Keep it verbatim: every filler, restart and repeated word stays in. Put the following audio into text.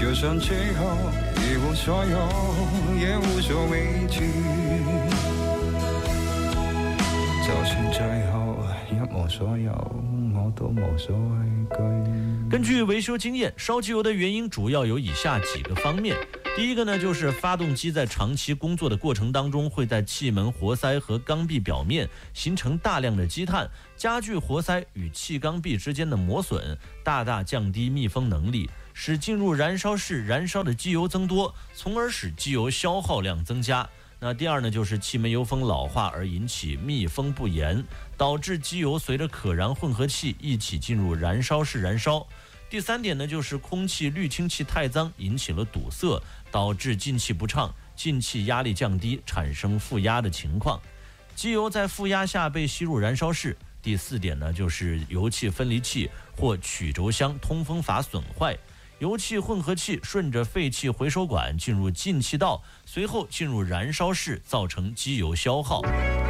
就算最后一无所有，也无所畏惧。就算最後一無所有，我都無所畏懼。 根据维修经验，烧机油的原因主要有以下几个方面。第一个呢，就是发动机在长期工作的过程当中，会在气门活塞和缸壁表面形成大量的积碳，加剧活塞与气缸壁之间的磨损，大大降低密封能力，使进入燃烧室燃烧的机油增多，从而使机油消耗量增加。那第二呢，就是气门油封老化而引起密封不严，导致机油随着可燃混合气一起进入燃烧室燃烧。第三点呢，就是空气滤清器太脏，引起了堵塞，导致进气不畅，进气压力降低，产生负压的情况。机油在负压下被吸入燃烧室。第四点呢，就是油气分离器或曲轴箱通风阀损坏，油气混合气顺着废气回收管进入进气道，随后进入燃烧室，造成机油消耗。